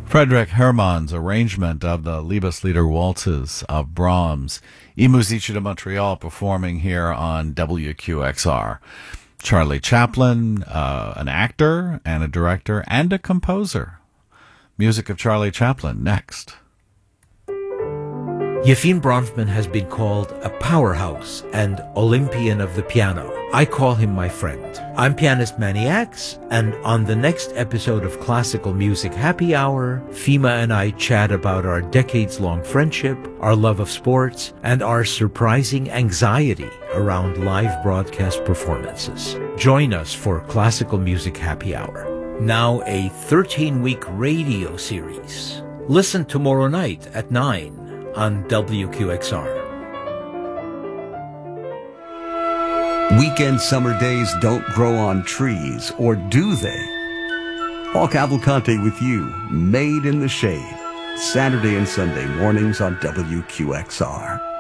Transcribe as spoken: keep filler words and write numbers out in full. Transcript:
Frederick Hermann's arrangement of the Liebeslieder waltzes of Brahms, I Musici de Montreal, performing here on W Q X R. Charlie Chaplin, uh, an actor and a director and a composer. Music of Charlie Chaplin next. Yefim Bronfman has been called a powerhouse and Olympian of the piano. I call him my friend. I'm pianist Manny Axe, and on the next episode of Classical Music Happy Hour, Fima and I chat about our decades-long friendship, our love of sports, and our surprising anxiety around live broadcast performances. Join us for Classical Music Happy Hour. Now a thirteen-week radio series. Listen tomorrow night at nine on W Q X R. Weekend summer days don't grow on trees, or do they? Paul Cavalcante with you, Made in the Shade, Saturday and Sunday mornings on W Q X R.